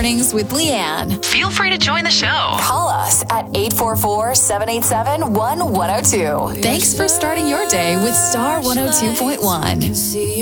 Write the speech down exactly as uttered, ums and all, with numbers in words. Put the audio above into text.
Mornings with Leanne. Feel free to join the show. Call us at eight four four, seven eight seven, one one oh two. Thanks for starting your day with Star one oh two point one.